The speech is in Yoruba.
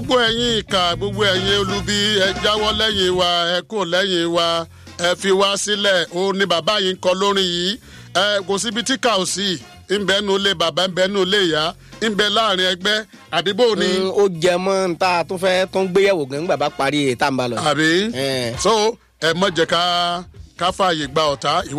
gbogbo ẹ̀yin ìkà gbogbo ẹ̀yin olubi ẹ jáwọ́ lẹ́yìn wa ẹ kò lẹ́yìn wa ẹ fi wá sílẹ̀ ó ní bàbá yìí ń kọ lórin yìí kò síbi tí kà ó sí ń bẹ nínú ilé bàbá ń bẹ nínú ilé ìyá ń bẹ láàrin ẹgbẹ́ àdìbò ni. ó jẹ mọ́ nta tó fẹ́ tó ń gbéyàwó gan bàbá parí ètà ń bá lọ. àbí so ẹ mọ̀ jẹ́ ká fààyè gba ọ̀tá.